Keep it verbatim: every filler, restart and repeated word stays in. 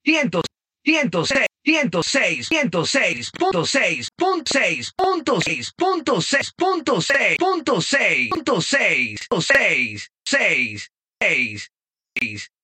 ciento, ciento seis, ciento seis, ciento seis, punto seis, punto seis, punto seis, punto seis, punto seis, punto seis, punto seis, seis, seis, seis, seis.